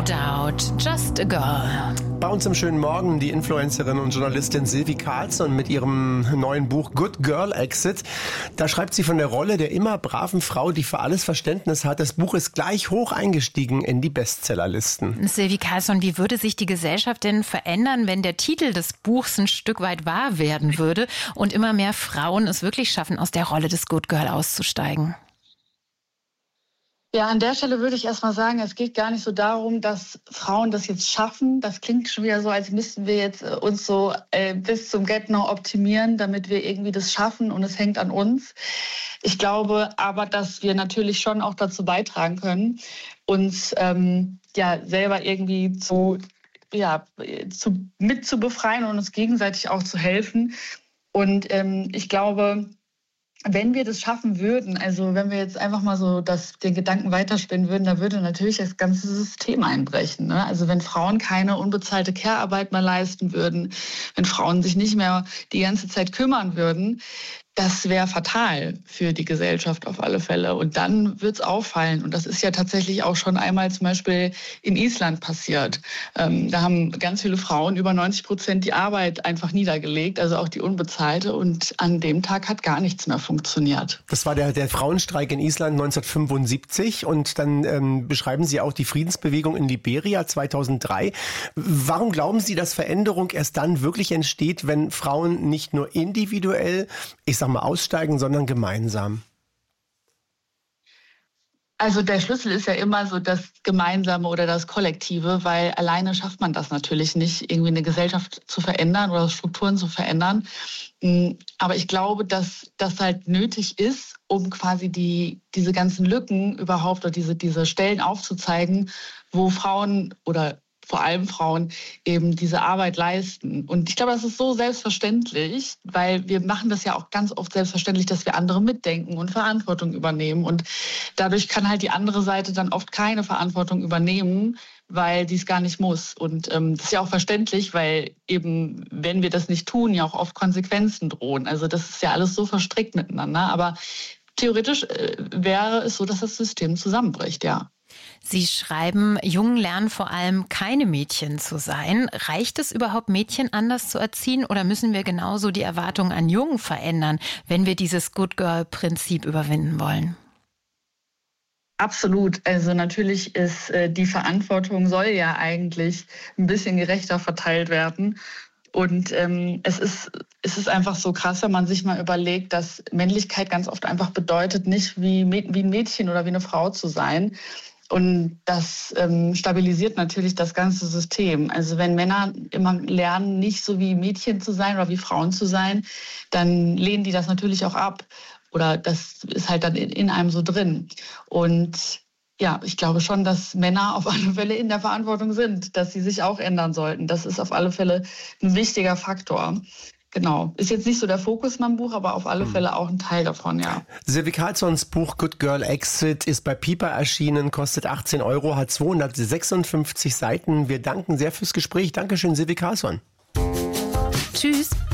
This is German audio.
Doubt, Just a Girl. Bei uns im schönen Morgen die Influencerin und Journalistin Sylvie Carlsson mit ihrem neuen Buch Good Girl Exit. Da schreibt sie von der Rolle der immer braven Frau, die für alles Verständnis hat. Das Buch ist gleich hoch eingestiegen in die Bestsellerlisten. Sylvie Carlsson, wie würde sich die Gesellschaft denn verändern, wenn der Titel des Buchs ein Stück weit wahr werden würde und immer mehr Frauen es wirklich schaffen, aus der Rolle des Good Girl auszusteigen? Ja, an der Stelle würde ich erstmal sagen, es geht gar nicht so darum, dass Frauen das jetzt schaffen. Das klingt schon wieder so, als müssten wir jetzt uns so bis zum Get-No optimieren, damit wir irgendwie das schaffen und es hängt an uns. Ich glaube aber, dass wir natürlich schon auch dazu beitragen können, uns selber irgendwie mit zu befreien und uns gegenseitig auch zu helfen. Und ich glaube, wenn wir das schaffen würden, also wenn wir jetzt einfach mal so den Gedanken weiterspinnen würden, da würde natürlich das ganze System einbrechen. Ne? Also wenn Frauen keine unbezahlte Care-Arbeit mehr leisten würden, wenn Frauen sich nicht mehr die ganze Zeit kümmern würden, das wäre fatal für die Gesellschaft auf alle Fälle. Und dann wird es auffallen. Und das ist ja tatsächlich auch schon einmal zum Beispiel in Island passiert. Da haben ganz viele Frauen, über 90% die Arbeit einfach niedergelegt, also auch die unbezahlte. Und an dem Tag hat gar nichts mehr funktioniert. Das war der Frauenstreik in Island 1975. Und dann beschreiben Sie auch die Friedensbewegung in Liberia 2003. Warum glauben Sie, dass Veränderung erst dann wirklich entsteht, wenn Frauen nicht nur individuell, aussteigen, sondern gemeinsam? Also der Schlüssel ist ja immer so das Gemeinsame oder das Kollektive, weil alleine schafft man das natürlich nicht, irgendwie eine Gesellschaft zu verändern oder Strukturen zu verändern. Aber ich glaube, dass das halt nötig ist, um quasi diese ganzen Lücken überhaupt oder diese Stellen aufzuzeigen, wo Frauen oder vor allem Frauen eben diese Arbeit leisten. Und ich glaube, das ist so selbstverständlich, weil wir machen das ja auch ganz oft selbstverständlich, dass wir andere mitdenken und Verantwortung übernehmen. Und dadurch kann halt die andere Seite dann oft keine Verantwortung übernehmen, weil sie es gar nicht muss. Und das ist ja auch verständlich, weil eben, wenn wir das nicht tun, ja auch oft Konsequenzen drohen. Also das ist ja alles so verstrickt miteinander. Aber theoretisch wäre es so, dass das System zusammenbricht, ja. Sie schreiben, Jungen lernen vor allem keine Mädchen zu sein. Reicht es überhaupt, Mädchen anders zu erziehen oder müssen wir genauso die Erwartungen an Jungen verändern, wenn wir dieses Good Girl-Prinzip überwinden wollen? Absolut. Also natürlich ist die Verantwortung soll ja eigentlich ein bisschen gerechter verteilt werden. Und es ist einfach so krass, wenn man sich mal überlegt, dass Männlichkeit ganz oft einfach bedeutet, nicht wie ein Mädchen oder wie eine Frau zu sein. Und das stabilisiert natürlich das ganze System. Also wenn Männer immer lernen, nicht so wie Mädchen zu sein oder wie Frauen zu sein, dann lehnen die das natürlich auch ab. Oder das ist halt dann in einem so drin. Und ja, ich glaube schon, dass Männer auf alle Fälle in der Verantwortung sind, dass sie sich auch ändern sollten. Das ist auf alle Fälle ein wichtiger Faktor. Genau. Ist jetzt nicht so der Fokus in meinem Buch, aber auf alle Fälle auch ein Teil davon, ja. Sylvie Carlssons Buch Good Girl Exit ist bei Piper erschienen, kostet 18 €, hat 256 Seiten. Wir danken sehr fürs Gespräch. Dankeschön, Sylvie Carlsson. Tschüss.